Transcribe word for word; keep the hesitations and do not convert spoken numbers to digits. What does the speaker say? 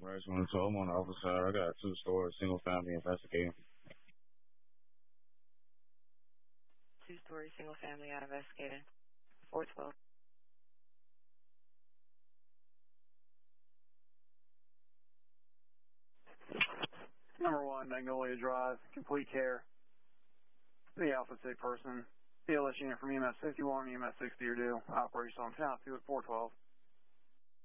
Right, one twelve, I'm on the officer side. I got two stores, single family investigating. Two-story single-family out investigating. four twelve. Number one, Magnolia Drive, complete care. The Alpha Sig person. P L S unit from E M S fifty-one, E M S sixty are due. Operation on count two at four twelve.